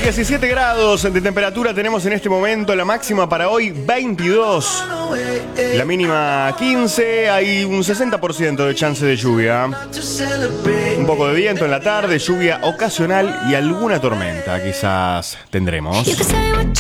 17 grados de temperatura tenemos en este momento, la máxima para hoy 22, la mínima 15, hay un 60% de chance de lluvia, un poco de viento en la tarde, lluvia ocasional y alguna tormenta quizás tendremos.